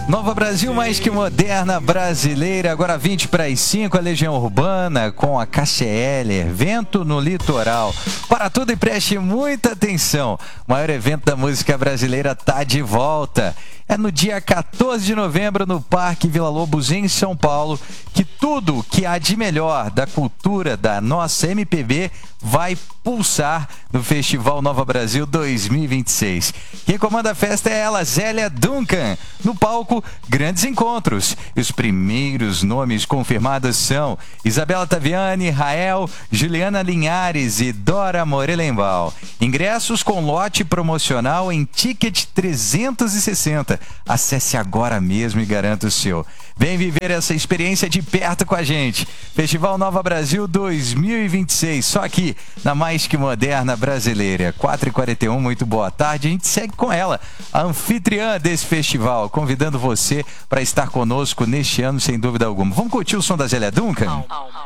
Nova Brasil, mais que moderna, brasileira. Agora 20 para as 5, a Legião Urbana com a Cássia Eller. Vento no litoral. Para tudo e preste muita atenção. O maior evento da música brasileira tá de volta. É no dia 14 de novembro, no Parque Vila Lobos, em São Paulo, que tudo que há de melhor da cultura da nossa MPB vai pulsar no Festival Nova Brasil 2026. Quem comanda a festa é ela, Zélia Duncan. No palco, grandes encontros. E os primeiros nomes confirmados são Isabela Taviani, Rael, Juliana Linhares e Dora Morelenbaum. Ingressos com lote promocional em Ticket 360. Acesse agora mesmo e garanta o seu. Vem viver essa experiência de perto com a gente. Festival Nova Brasil 2026, só aqui na mais que moderna brasileira. 4h41, muito boa tarde. A gente segue com ela, a anfitriã desse festival, convidando você para estar conosco neste ano, sem dúvida alguma. Vamos curtir o som da Zélia Duncan?